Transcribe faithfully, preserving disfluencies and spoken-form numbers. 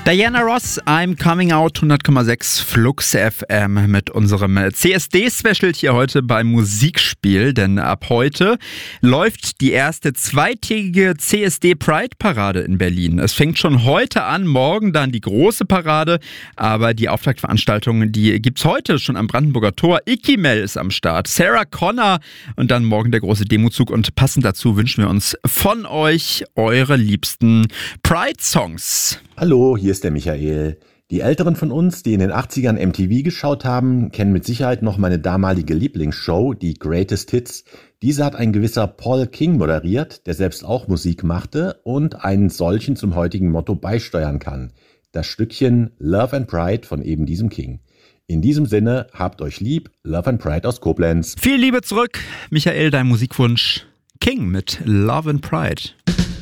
Diana Ross, I'm Coming Out, hundert Komma sechs Flux F M mit unserem C S D-Special hier heute beim Musikspiel, denn ab heute läuft die erste zweitägige C S D-Pride-Parade in Berlin. Es fängt schon heute an, morgen dann die große Parade, aber die Auftaktveranstaltung, die gibt's heute schon am Brandenburger Tor. Ikimel ist am Start, Sarah Connor und dann morgen der große Demozug und passend dazu wünschen wir uns von euch eure liebsten Pride-Songs. Hallo, hier ist der Michael. Die Älteren von uns, die in den achtzigern M T V geschaut haben, kennen mit Sicherheit noch meine damalige Lieblingsshow, die Greatest Hits. Diese hat ein gewisser Paul King moderiert, der selbst auch Musik machte und einen solchen zum heutigen Motto beisteuern kann. Das Stückchen Love and Pride von eben diesem King. In diesem Sinne, habt euch lieb, Love and Pride aus Koblenz. Viel Liebe zurück, Michael, dein Musikwunsch King mit Love and Pride.